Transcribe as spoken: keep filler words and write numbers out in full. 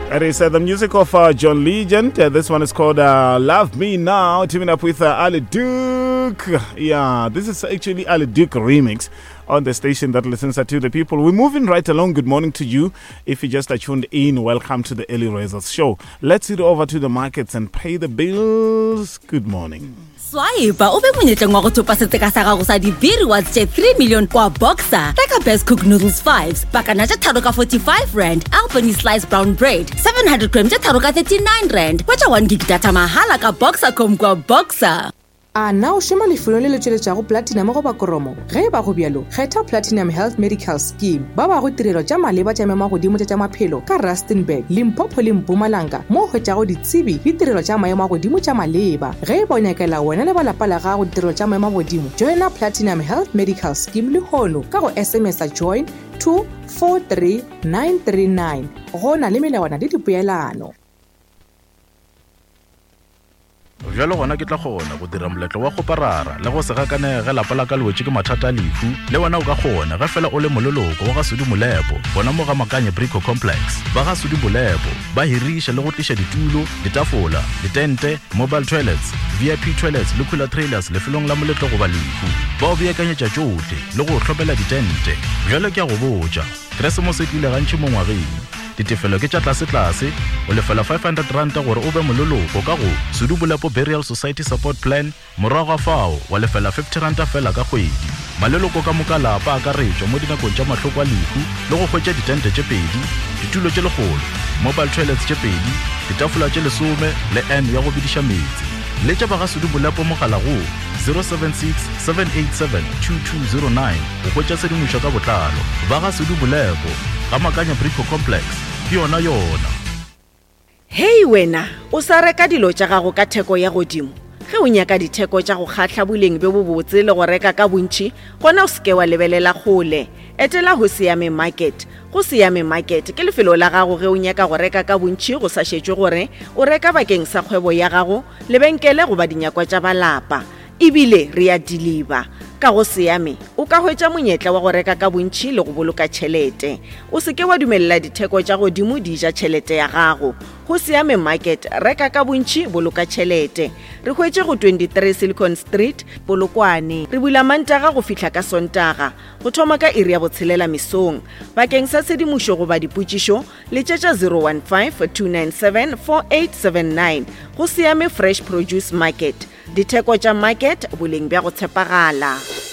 That is uh, the music of uh, John Legend. Uh, this one is called uh, Love Me Now, teaming up with uh, Ali Duke. Yeah, this is actually Ali Duke remix on the station that listens to the people. We're moving right along. Good morning to you. If you just uh, tuned in, welcome to the Early Risers show. Let's head over to the markets and pay the bills. Good morning. Swaiba ube monyetla ngwa go thopa seteka sa gago sa di rewards tse three million kwa Boxer. Reka best cook noodles fives, bakana tse tharo ka forty-five rand, Albany sliced brown bread, seven hundred grams tse tharo ka thirty-nine rand. Kwacha one gig data mahala ka Boxer com kwa Boxer. A na o shema lefelo le le tšweletšago platinum go ba koromo ge ba go bjalo kgetha Platinum Health Medical Scheme ba ba go tirelo tša maleba tša mema godimo tša maphelo ka Rustenburg, Limpopo le Mpumalanga mo hwetšago ditsebi le tirelo tša maemo godimo tša maleba ge ba nyakela wena le ba lapa la gago tirelo tša maemo godimo joina Platinum Health Medical Scheme le hono ka go S M S a join two four three nine three nine go na le melawana le dipeelano. Jalo gona ke tla gona go dira moletlo wa go parara le go se gakane ge lapa la ka lwetse ke mathata lefu le wena o ka gona ge fela o le mololoko wa ga Sudi Molepo bona mo ga Makanye Brico Complex ba ga Sudi Molepo ba hirisha le go tlisha ditulo ditafola ditente mobile toilets V I P toilets le cooler trailers le felong la moletlo go ba lefu ba o beakanyetša tšohle le go tlhopela ditente jalo ke a go botša Christmas e tlile gantši mo ngwageng ditefelo ke tša tlase-tlase o lefela five hundred rand gore o be mololoko ka go Sudi Molepo Burial Society Support Plan morago fao wa lefela fifty rand fela ka kgwedi maleloko ka moka lapa a ka retšwa mo dinakong tša mahloko a lefu le go hwetša ditente tše pedi ditulo tše legolo mobile toilets tše pedi ditafola tše lesome le n ya go bediša metsi le tša ba ga Sudi Molepo mogala go zero seven six seven eight seven two two zero nine o hwetša sedimošo ka botlalo ba ga Sudi Molepo ga Makanye Brico Complex ke yona yona. Hei wena o sa reka dilo tša gago ka theko ya godimo ge o nyaka ditheko tša go kgatla boleng be bo botse le go reka ka bontši gona o seke wa lebelela gole etela go Siame Market. Go Siame Market ke lefelo la gago ge o nyaka go reka ka bontši go sa šetšwe gore o reka bakeng sa kgwebo ya gago lebenkele go ba dinyakwa tša balapa ebile re a deliver ka go Siame o ka hwetša monyetla wa go reka ka bontši le go boloka tšhelete o seke wa dumelela ditheko tša godimo di ja tšhelete ya gago go Siame Market reka ka bontši boloka tšhelete re hwetše go twenty-three Silicon Street Polokwane re bula Mantaga go fihla ka Sontaga go thoma ka iri ya botshelela mesong bakeng sa sedimošo go ba dipotšišo le tšetša zero one five two nine seven four eight seven nine go Siame Fresh Produce Market ditheko tša market boleng bja go tshepagala.